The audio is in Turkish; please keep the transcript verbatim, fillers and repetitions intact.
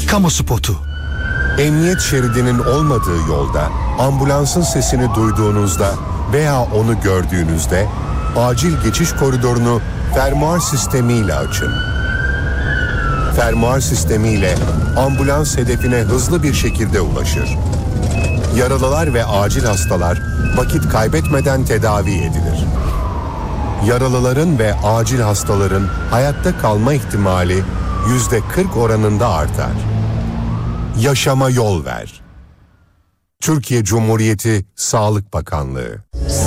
Kamu spotu. Emniyet şeridinin olmadığı yolda ambulansın sesini duyduğunuzda veya onu gördüğünüzde acil geçiş koridorunu fermuar sistemiyle açın. Fermuar sistemiyle ambulans hedefine hızlı bir şekilde ulaşır. Yaralılar ve acil hastalar vakit kaybetmeden tedavi edilir. Yaralıların ve acil hastaların hayatta kalma ihtimali yüzde kırk oranında artar. Yaşama yol ver. Türkiye Cumhuriyeti Sağlık Bakanlığı.